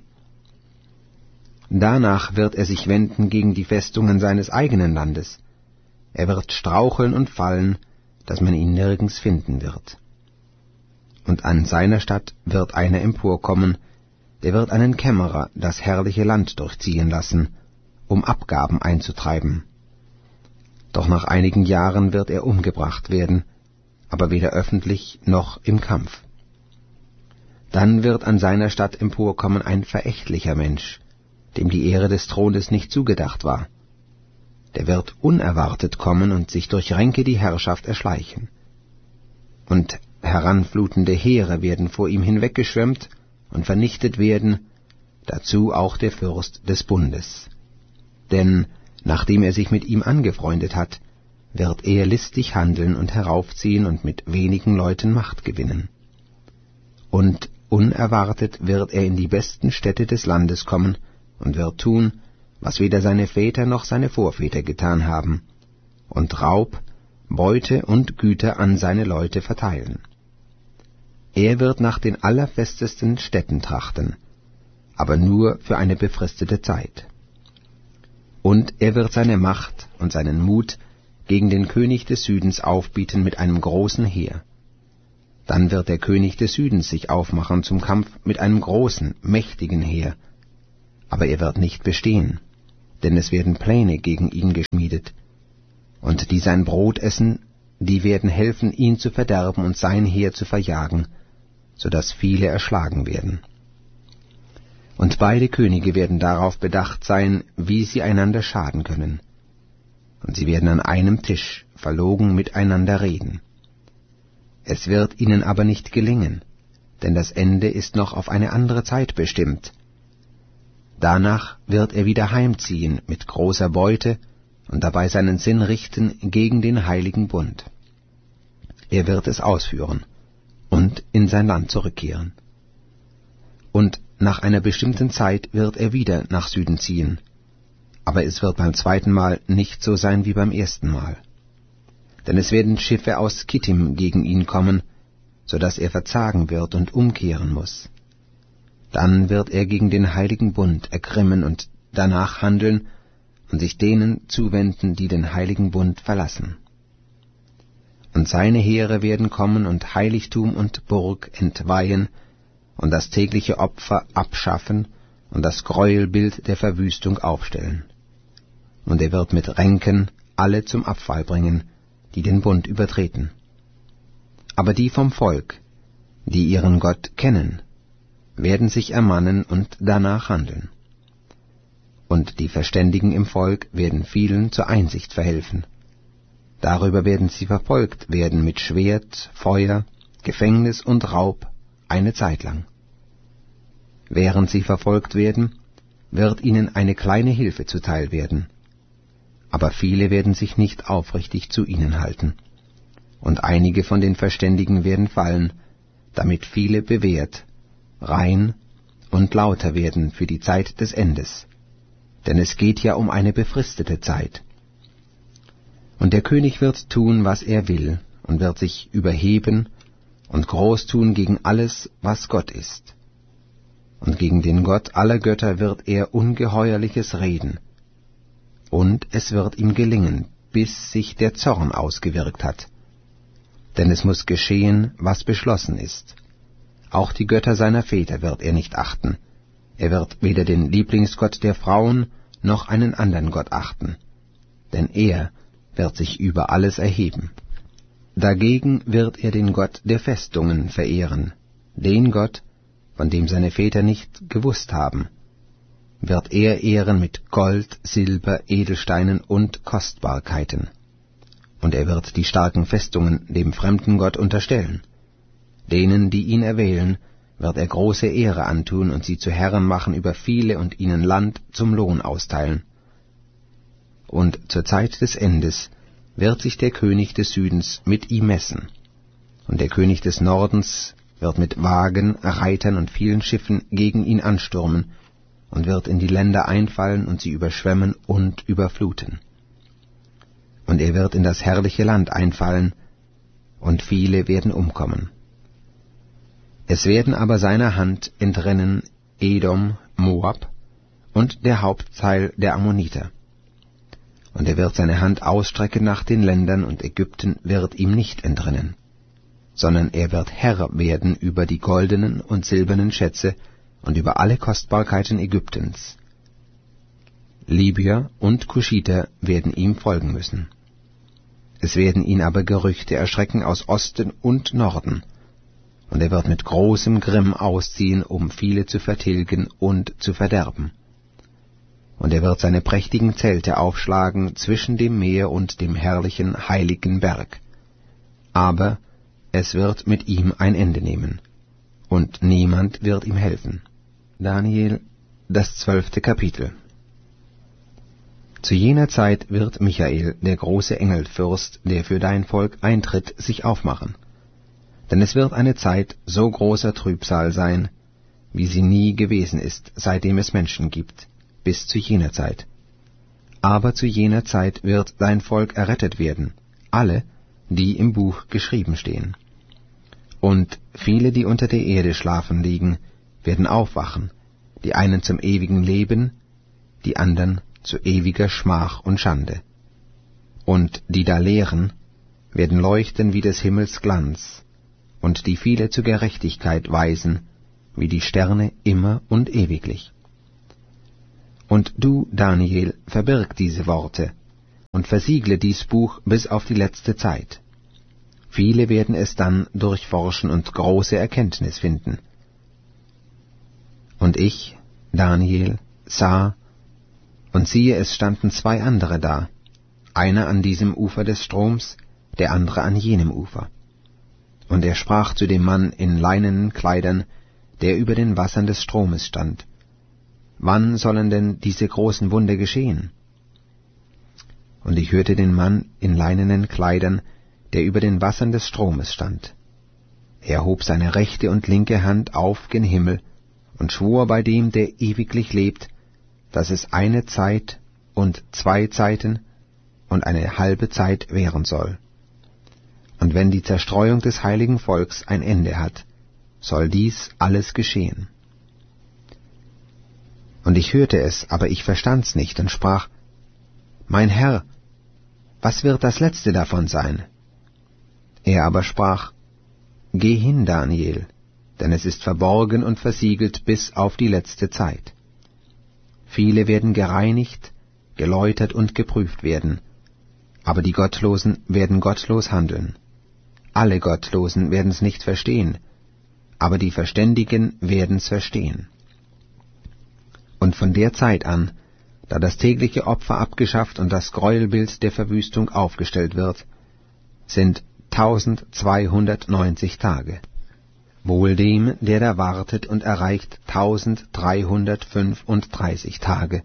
Danach wird er sich wenden gegen die Festungen seines eigenen Landes. Er wird straucheln und fallen, dass man ihn nirgends finden wird. Und an seiner Stadt wird einer emporkommen, der wird einen Kämmerer das herrliche Land durchziehen lassen, um Abgaben einzutreiben. Doch nach einigen Jahren wird er umgebracht werden, aber weder öffentlich noch im Kampf. Dann wird an seiner Stadt emporkommen ein verächtlicher Mensch, dem die Ehre des Thrones nicht zugedacht war. Der wird unerwartet kommen und sich durch Ränke die Herrschaft erschleichen. Und heranflutende Heere werden vor ihm hinweggeschwemmt und vernichtet werden, dazu auch der Fürst des Bundes. Denn nachdem er sich mit ihm angefreundet hat, wird er listig handeln und heraufziehen und mit wenigen Leuten Macht gewinnen. Und unerwartet wird er in die besten Städte des Landes kommen und wird tun, was weder seine Väter noch seine Vorväter getan haben, und Raub, Beute und Güter an seine Leute verteilen. Er wird nach den allerfestesten Städten trachten, aber nur für eine befristete Zeit. Und er wird seine Macht und seinen Mut gegen den König des Südens aufbieten mit einem großen Heer. Dann wird der König des Südens sich aufmachen zum Kampf mit einem großen, mächtigen Heer. Aber er wird nicht bestehen, denn es werden Pläne gegen ihn geschmiedet. Und die sein Brot essen, die werden helfen, ihn zu verderben und sein Heer zu verjagen, so dass viele erschlagen werden. Und beide Könige werden darauf bedacht sein, wie sie einander schaden können. Und sie werden an einem Tisch verlogen miteinander reden. Es wird ihnen aber nicht gelingen, denn das Ende ist noch auf eine andere Zeit bestimmt. Danach wird er wieder heimziehen mit großer Beute und dabei seinen Sinn richten gegen den heiligen Bund. Er wird es ausführen und in sein Land zurückkehren. Und nach einer bestimmten Zeit wird er wieder nach Süden ziehen, aber es wird beim zweiten Mal nicht so sein wie beim ersten Mal. Denn es werden Schiffe aus Kittim gegen ihn kommen, so dass er verzagen wird und umkehren muss. Dann wird er gegen den heiligen Bund ergrimmen und danach handeln und sich denen zuwenden, die den heiligen Bund verlassen. Und seine Heere werden kommen und Heiligtum und Burg entweihen und das tägliche Opfer abschaffen und das Gräuelbild der Verwüstung aufstellen. Und er wird mit Ränken alle zum Abfall bringen, die den Bund übertreten. Aber die vom Volk, die ihren Gott kennen, werden sich ermannen und danach handeln. Und die Verständigen im Volk werden vielen zur Einsicht verhelfen. Darüber werden sie verfolgt werden mit Schwert, Feuer, Gefängnis und Raub eine Zeit lang. Während sie verfolgt werden, wird ihnen eine kleine Hilfe zuteil werden. Aber viele werden sich nicht aufrichtig zu ihnen halten. Und einige von den Verständigen werden fallen, damit viele bewährt, rein und lauter werden für die Zeit des Endes. Denn es geht ja um eine befristete Zeit. Und der König wird tun, was er will, und wird sich überheben und groß tun gegen alles, was Gott ist. Und gegen den Gott aller Götter wird er Ungeheuerliches reden. Und es wird ihm gelingen, bis sich der Zorn ausgewirkt hat. Denn es muss geschehen, was beschlossen ist. Auch die Götter seiner Väter wird er nicht achten. Er wird weder den Lieblingsgott der Frauen noch einen anderen Gott achten. Denn er wird sich über alles erheben. Dagegen wird er den Gott der Festungen verehren, den Gott, von dem seine Väter nicht gewusst haben, wird er ehren mit Gold, Silber, Edelsteinen und Kostbarkeiten. Und er wird die starken Festungen dem fremden Gott unterstellen. Denen, die ihn erwählen, wird er große Ehre antun und sie zu Herren machen über viele und ihnen Land zum Lohn austeilen. Und zur Zeit des Endes wird sich der König des Südens mit ihm messen, und der König des Nordens wird mit Wagen, Reitern und vielen Schiffen gegen ihn anstürmen und wird in die Länder einfallen und sie überschwemmen und überfluten. Und er wird in das herrliche Land einfallen, und viele werden umkommen. Es werden aber seiner Hand entrinnen Edom, Moab und der Hauptteil der Ammoniter. Und er wird seine Hand ausstrecken nach den Ländern, und Ägypten wird ihm nicht entrinnen, sondern er wird Herr werden über die goldenen und silbernen Schätze und über alle Kostbarkeiten Ägyptens. Libyer und Kuschiter werden ihm folgen müssen. Es werden ihn aber Gerüchte erschrecken aus Osten und Norden, und er wird mit großem Grimm ausziehen, um viele zu vertilgen und zu verderben. Und er wird seine prächtigen Zelte aufschlagen zwischen dem Meer und dem herrlichen, heiligen Berg. Aber es wird mit ihm ein Ende nehmen, und niemand wird ihm helfen. Daniel, das zwölfte Kapitel. Zu jener Zeit wird Michael, der große Engelfürst, der für dein Volk eintritt, sich aufmachen. Denn es wird eine Zeit so großer Trübsal sein, wie sie nie gewesen ist, seitdem es Menschen gibt, bis zu jener Zeit. Aber zu jener Zeit wird dein Volk errettet werden, alle, die im Buch geschrieben stehen. Und viele, die unter der Erde schlafen liegen, werden aufwachen, die einen zum ewigen Leben, die andern zu ewiger Schmach und Schande. Und die da lehren, werden leuchten wie des Himmels Glanz, und die viele zur Gerechtigkeit weisen, wie die Sterne immer und ewiglich. Und du, Daniel, verbirg diese Worte und versiegle dies Buch bis auf die letzte Zeit. Viele werden es dann durchforschen und große Erkenntnis finden. Und ich, Daniel, sah, und siehe, es standen zwei andere da, einer an diesem Ufer des Stroms, der andere an jenem Ufer. Und er sprach zu dem Mann in leinenen Kleidern, der über den Wassern des Stromes stand: Wann sollen denn diese großen Wunder geschehen? Und ich hörte den Mann in leinenen Kleidern, der über den Wassern des Stromes stand. Er hob seine rechte und linke Hand auf gen Himmel und schwor bei dem, der ewiglich lebt, dass es eine Zeit und zwei Zeiten und eine halbe Zeit währen soll. Und wenn die Zerstreuung des heiligen Volks ein Ende hat, soll dies alles geschehen. Und ich hörte es, aber ich verstand's nicht und sprach: Mein Herr, was wird das Letzte davon sein? Er aber sprach: Geh hin, Daniel, denn es ist verborgen und versiegelt bis auf die letzte Zeit. Viele werden gereinigt, geläutert und geprüft werden, aber die Gottlosen werden gottlos handeln. Alle Gottlosen werden's nicht verstehen, aber die Verständigen werden's verstehen. Und von der Zeit an, da das tägliche Opfer abgeschafft und das Gräuelbild der Verwüstung aufgestellt wird, sind tausendzweihundertneunzig Tage. Wohl dem, der da wartet und erreicht tausenddreihundertfünfunddreißig Tage.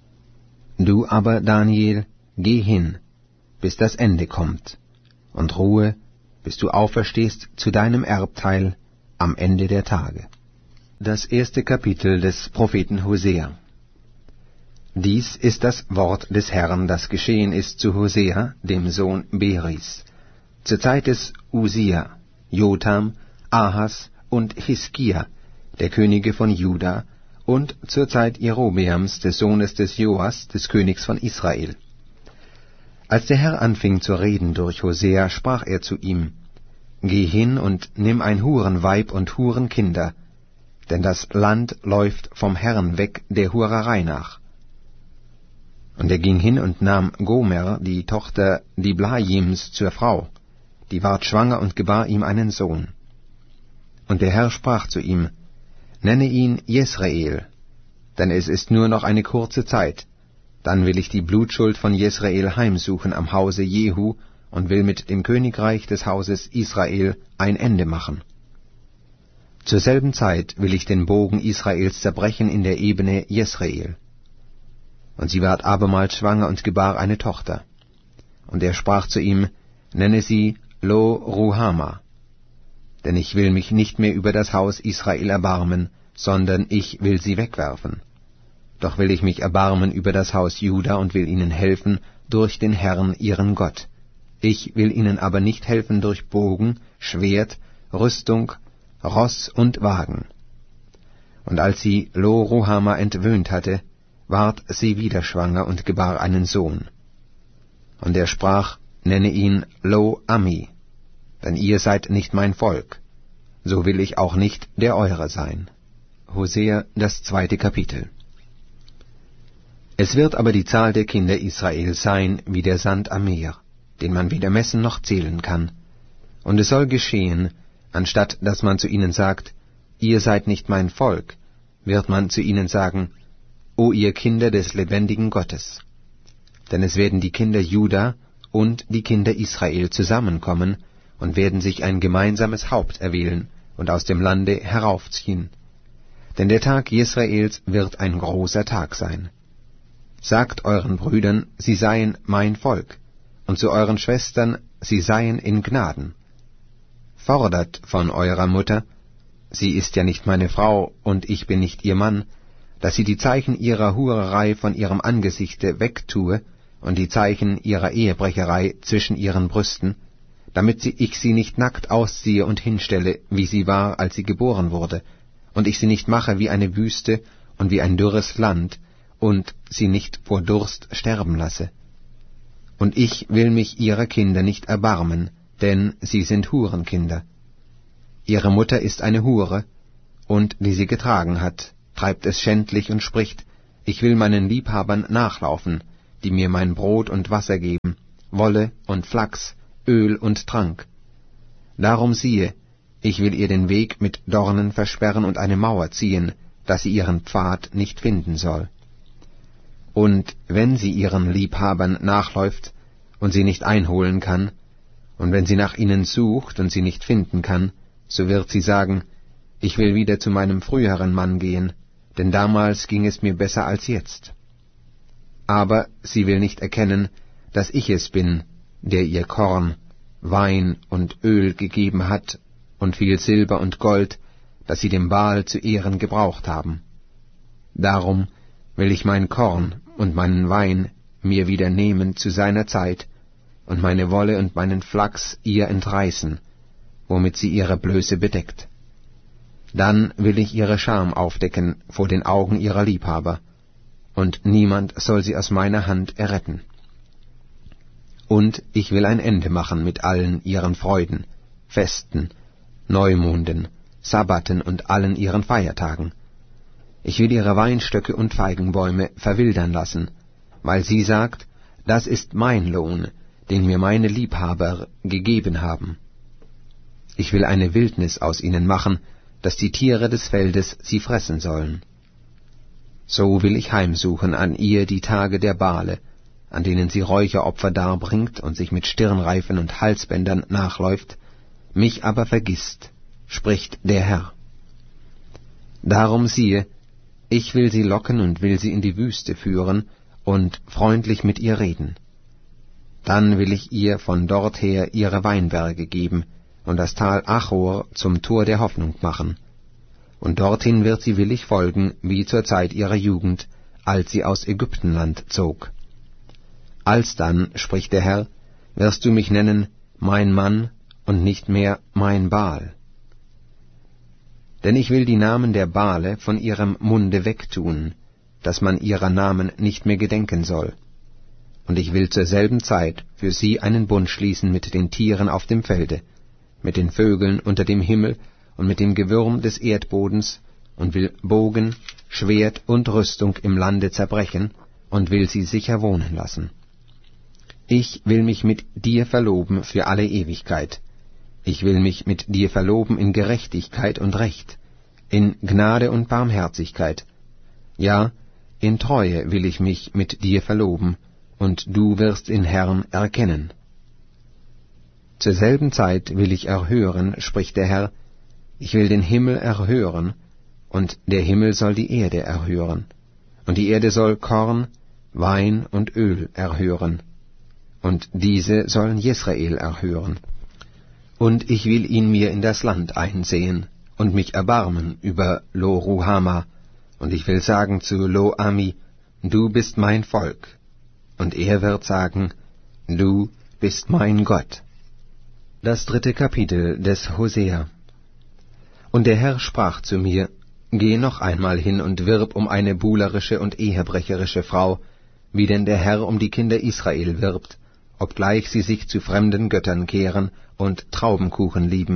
Du aber, Daniel, geh hin, bis das Ende kommt, und ruhe, bis du auferstehst zu deinem Erbteil am Ende der Tage. Das erste Kapitel des Propheten Hosea. Dies ist das Wort des Herrn, das geschehen ist zu Hosea, dem Sohn Beris, zur Zeit des Usia, Jotham, Ahas und Hiskia, der Könige von Juda, und zur Zeit Jerobeams, des Sohnes des Joas, des Königs von Israel. Als der Herr anfing zu reden durch Hosea, sprach er zu ihm: Geh hin und nimm ein Hurenweib und Hurenkinder, denn das Land läuft vom Herrn weg der Hurerei nach. Und er ging hin und nahm Gomer, die Tochter Diblaims, zur Frau, die ward schwanger und gebar ihm einen Sohn. Und der Herr sprach zu ihm: Nenne ihn Jesrael, denn es ist nur noch eine kurze Zeit, dann will ich die Blutschuld von Jesrael heimsuchen am Hause Jehu und will mit dem Königreich des Hauses Israel ein Ende machen. Zur selben Zeit will ich den Bogen Israels zerbrechen in der Ebene Jesrael. Und sie ward abermals schwanger und gebar eine Tochter. Und er sprach zu ihm: Nenne sie Lo-Ruhama, denn ich will mich nicht mehr über das Haus Israel erbarmen, sondern ich will sie wegwerfen. Doch will ich mich erbarmen über das Haus Juda und will ihnen helfen durch den Herrn ihren Gott. Ich will ihnen aber nicht helfen durch Bogen, Schwert, Rüstung, Ross und Wagen. Und als sie Lo-Ruhama entwöhnt hatte, ward sie wieder schwanger und gebar einen Sohn. Und er sprach: Nenne ihn Lo-Ami, denn ihr seid nicht mein Volk, so will ich auch nicht der eure sein. Hosea, das zweite Kapitel. Es wird aber die Zahl der Kinder Israel sein wie der Sand am Meer, den man weder messen noch zählen kann. Und es soll geschehen, anstatt dass man zu ihnen sagt: Ihr seid nicht mein Volk, wird man zu ihnen sagen: O ihr Kinder des lebendigen Gottes. Denn es werden die Kinder Juda und die Kinder Israel zusammenkommen und werden sich ein gemeinsames Haupt erwählen und aus dem Lande heraufziehen. Denn der Tag Jesraels wird ein großer Tag sein. Sagt euren Brüdern, sie seien mein Volk, und zu euren Schwestern, sie seien in Gnaden. Fordert von eurer Mutter, sie ist ja nicht meine Frau, und ich bin nicht ihr Mann, dass sie die Zeichen ihrer Hurerei von ihrem Angesichte wegtue und die Zeichen ihrer Ehebrecherei zwischen ihren Brüsten, damit sie, ich sie nicht nackt ausziehe und hinstelle, wie sie war, als sie geboren wurde, und ich sie nicht mache wie eine Wüste und wie ein dürres Land, und sie nicht vor Durst sterben lasse. Und ich will mich ihrer Kinder nicht erbarmen, denn sie sind Hurenkinder. Ihre Mutter ist eine Hure, und die sie getragen hat, treibt es schändlich und spricht, ich will meinen Liebhabern nachlaufen, die mir mein Brot und Wasser geben, Wolle und Flachs, Öl und Trank. Darum siehe, ich will ihr den Weg mit Dornen versperren und eine Mauer ziehen, dass sie ihren Pfad nicht finden soll. Und wenn sie ihren Liebhabern nachläuft und sie nicht einholen kann, und wenn sie nach ihnen sucht und sie nicht finden kann, so wird sie sagen, ich will wieder zu meinem früheren Mann gehen, denn damals ging es mir besser als jetzt. Aber sie will nicht erkennen, dass ich es bin, der ihr Korn, Wein und Öl gegeben hat und viel Silber und Gold, das sie dem Baal zu Ehren gebraucht haben. Darum will ich mein Korn und meinen Wein mir wieder nehmen zu seiner Zeit und meine Wolle und meinen Flachs ihr entreißen, womit sie ihre Blöße bedeckt. Dann will ich ihre Scham aufdecken vor den Augen ihrer Liebhaber, und niemand soll sie aus meiner Hand erretten. Und ich will ein Ende machen mit allen ihren Freuden, Festen, Neumonden, Sabbaten und allen ihren Feiertagen. Ich will ihre Weinstöcke und Feigenbäume verwildern lassen, weil sie sagt, das ist mein Lohn, den mir meine Liebhaber gegeben haben. Ich will eine Wildnis aus ihnen machen, dass die Tiere des Feldes sie fressen sollen. So will ich heimsuchen an ihr die Tage der Bale, an denen sie Räucheropfer darbringt und sich mit Stirnreifen und Halsbändern nachläuft, mich aber vergisst, spricht der Herr. Darum siehe, ich will sie locken und will sie in die Wüste führen und freundlich mit ihr reden. Dann will ich ihr von dort her ihre Weinberge geben und das Tal Achor zum Tor der Hoffnung machen. Und dorthin wird sie willig folgen, wie zur Zeit ihrer Jugend, als sie aus Ägyptenland zog. Alsdann, spricht der Herr, wirst du mich nennen, mein Mann, und nicht mehr mein Baal. Denn ich will die Namen der Bale von ihrem Munde wegtun, dass man ihrer Namen nicht mehr gedenken soll. Und ich will zur selben Zeit für sie einen Bund schließen mit den Tieren auf dem Felde, mit den Vögeln unter dem Himmel und mit dem Gewürm des Erdbodens, und will Bogen, Schwert und Rüstung im Lande zerbrechen, und will sie sicher wohnen lassen. Ich will mich mit dir verloben für alle Ewigkeit. Ich will mich mit dir verloben in Gerechtigkeit und Recht, in Gnade und Barmherzigkeit. Ja, in Treue will ich mich mit dir verloben, und du wirst in Herrn erkennen. Zur selben Zeit will ich erhören, spricht der Herr, ich will den Himmel erhören, und der Himmel soll die Erde erhören, und die Erde soll Korn, Wein und Öl erhören, und diese sollen Jesrael erhören. Und ich will ihn mir in das Land einsehen, und mich erbarmen über Lo-Ruhama, und ich will sagen zu Lo-Ami, du bist mein Volk, und er wird sagen, du bist mein Gott. Das dritte Kapitel des Hosea. Und der Herr sprach zu mir, geh noch einmal hin und wirb um eine buhlerische und ehebrecherische Frau, wie denn der Herr um die Kinder Israel wirbt, obgleich sie sich zu fremden Göttern kehren und Traubenkuchen lieben.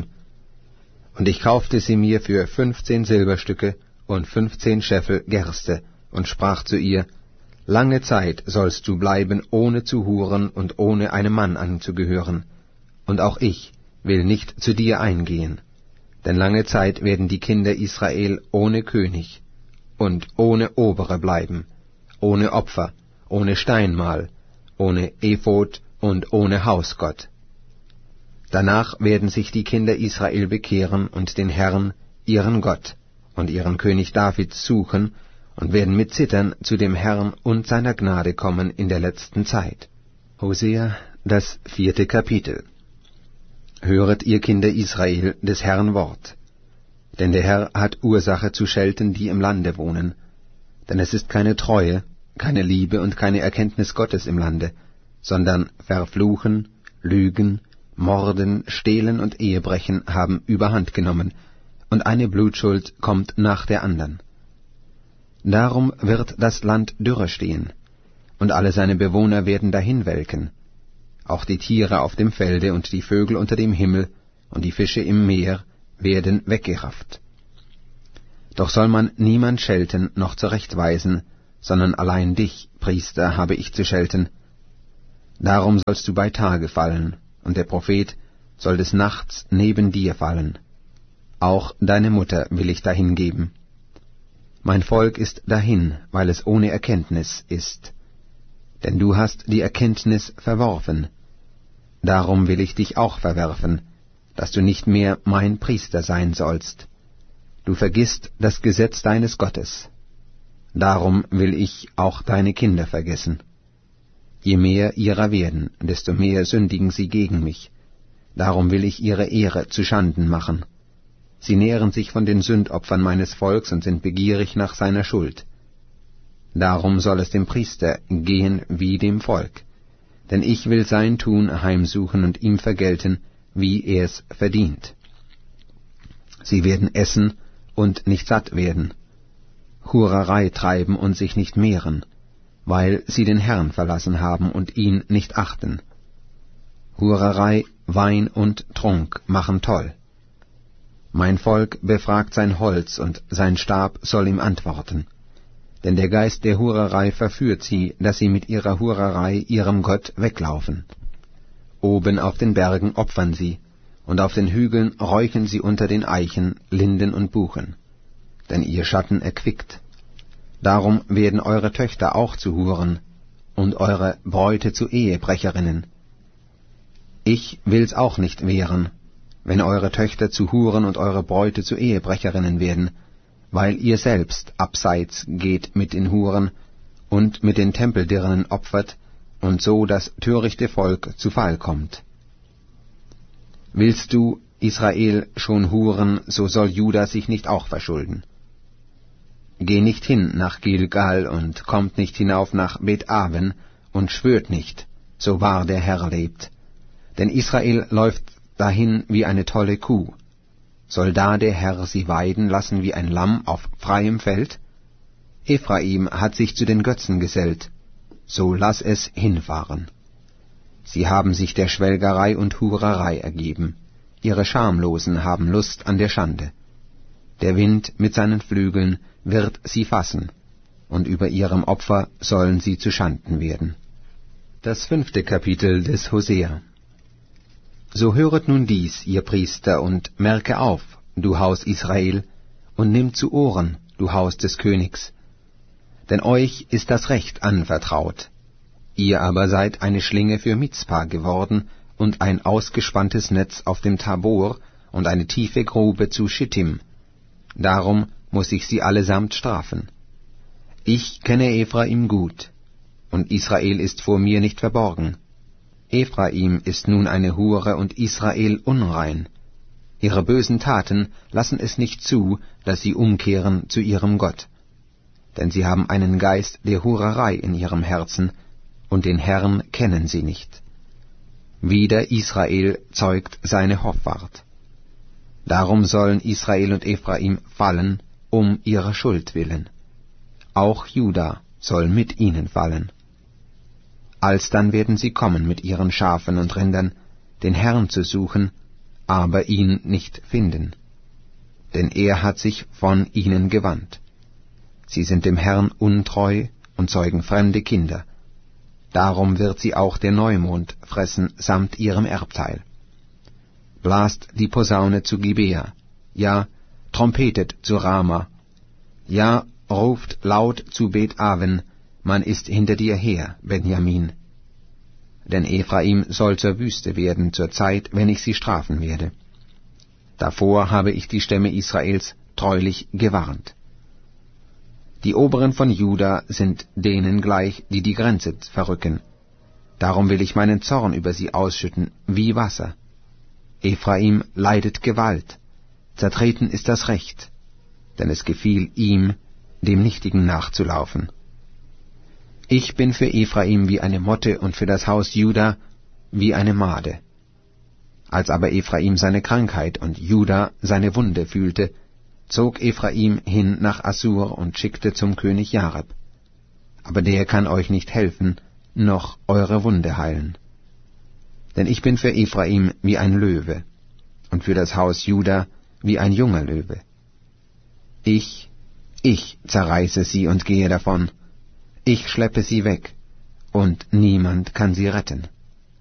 Und ich kaufte sie mir für fünfzehn Silberstücke und fünfzehn Scheffel Gerste, und sprach zu ihr, lange Zeit sollst du bleiben, ohne zu huren und ohne einem Mann anzugehören, und auch ich will nicht zu dir eingehen. Denn lange Zeit werden die Kinder Israel ohne König und ohne Obere bleiben, ohne Opfer, ohne Steinmal, ohne Ephod und ohne Hausgott. Danach werden sich die Kinder Israel bekehren und den Herrn, ihren Gott, und ihren König David suchen und werden mit Zittern zu dem Herrn und seiner Gnade kommen in der letzten Zeit. Hosea, das vierte Kapitel. Höret, ihr Kinder Israel, des Herrn Wort. Denn der Herr hat Ursache zu schelten, die im Lande wohnen. Denn es ist keine Treue, keine Liebe und keine Erkenntnis Gottes im Lande, sondern Verfluchen, Lügen, Morden, Stehlen und Ehebrechen haben überhand genommen, und eine Blutschuld kommt nach der andern. Darum wird das Land dürre stehen, und alle seine Bewohner werden dahinwelken, auch die Tiere auf dem Felde und die Vögel unter dem Himmel und die Fische im Meer werden weggerafft. Doch soll man niemand schelten noch zurechtweisen, sondern allein dich, Priester, habe ich zu schelten. Darum sollst du bei Tage fallen, und der Prophet soll des Nachts neben dir fallen. Auch deine Mutter will ich dahin geben. Mein Volk ist dahin, weil es ohne Erkenntnis ist. Denn du hast die Erkenntnis verworfen. Darum will ich dich auch verwerfen, dass du nicht mehr mein Priester sein sollst. Du vergisst das Gesetz deines Gottes. Darum will ich auch deine Kinder vergessen. Je mehr ihrer werden, desto mehr sündigen sie gegen mich. Darum will ich ihre Ehre zu Schanden machen. Sie nähren sich von den Sündopfern meines Volks und sind begierig nach seiner Schuld. Darum soll es dem Priester gehen wie dem Volk. Denn ich will sein Tun heimsuchen und ihm vergelten, wie er es verdient. Sie werden essen und nicht satt werden, Hurerei treiben und sich nicht mehren, weil sie den Herrn verlassen haben und ihn nicht achten. Hurerei, Wein und Trunk machen toll. Mein Volk befragt sein Holz, und sein Stab soll ihm antworten. Denn der Geist der Hurerei verführt sie, dass sie mit ihrer Hurerei ihrem Gott weglaufen. Oben auf den Bergen opfern sie, und auf den Hügeln räuchen sie unter den Eichen, Linden und Buchen. Denn ihr Schatten erquickt. Darum werden eure Töchter auch zu Huren, und eure Bräute zu Ehebrecherinnen. Ich will's auch nicht wehren, wenn eure Töchter zu Huren und eure Bräute zu Ehebrecherinnen werden, weil ihr selbst abseits geht mit den Huren und mit den Tempeldirnen opfert, und so das törichte Volk zu Fall kommt. Willst du, Israel, schon huren, so soll Juda sich nicht auch verschulden. Geh nicht hin nach Gilgal und kommt nicht hinauf nach Bet-Aven und schwört nicht, so wahr der Herr lebt. Denn Israel läuft dahin wie eine tolle Kuh. Soll da der Herr sie weiden lassen wie ein Lamm auf freiem Feld? Ephraim hat sich zu den Götzen gesellt, so lass es hinfahren. Sie haben sich der Schwelgerei und Hurerei ergeben, ihre Schamlosen haben Lust an der Schande. Der Wind mit seinen Flügeln wird sie fassen, und über ihrem Opfer sollen sie zu Schanden werden. Das fünfte Kapitel des Hosea. So höret nun dies, ihr Priester, und merke auf, du Haus Israel, und nimm zu Ohren, du Haus des Königs. Denn euch ist das Recht anvertraut. Ihr aber seid eine Schlinge für Mizpa geworden, und ein ausgespanntes Netz auf dem Tabor, und eine tiefe Grube zu Schittim. Darum muß ich sie allesamt strafen. Ich kenne Ephraim gut, und Israel ist vor mir nicht verborgen. Ephraim ist nun eine Hure und Israel unrein. Ihre bösen Taten lassen es nicht zu, dass sie umkehren zu ihrem Gott. Denn sie haben einen Geist der Hurerei in ihrem Herzen, und den Herrn kennen sie nicht. Wider Israel zeugt seine Hoffart. Darum sollen Israel und Ephraim fallen, um ihrer Schuld willen. Auch Juda soll mit ihnen fallen. Alsdann werden sie kommen mit ihren Schafen und Rindern, den Herrn zu suchen, aber ihn nicht finden. Denn er hat sich von ihnen gewandt. Sie sind dem Herrn untreu und zeugen fremde Kinder. Darum wird sie auch der Neumond fressen samt ihrem Erbteil. Blast die Posaune zu Gibea, ja, trompetet zu Rama, ja, ruft laut zu Bet-Aven, man ist hinter dir her, Benjamin. Denn Ephraim soll zur Wüste werden zur Zeit, wenn ich sie strafen werde. Davor habe ich die Stämme Israels treulich gewarnt. Die Oberen von Juda sind denen gleich, die die Grenze verrücken. Darum will ich meinen Zorn über sie ausschütten, wie Wasser. Ephraim leidet Gewalt, zertreten ist das Recht, denn es gefiel ihm, dem Nichtigen nachzulaufen. Ich bin für Ephraim wie eine Motte und für das Haus Juda wie eine Made. Als aber Ephraim seine Krankheit und Juda seine Wunde fühlte, zog Ephraim hin nach Assur und schickte zum König Jareb. Aber der kann euch nicht helfen, noch eure Wunde heilen. Denn ich bin für Ephraim wie ein Löwe, und für das Haus Juda wie ein junger Löwe. Ich, ich zerreiße sie und gehe davon. Ich schleppe sie weg, und niemand kann sie retten.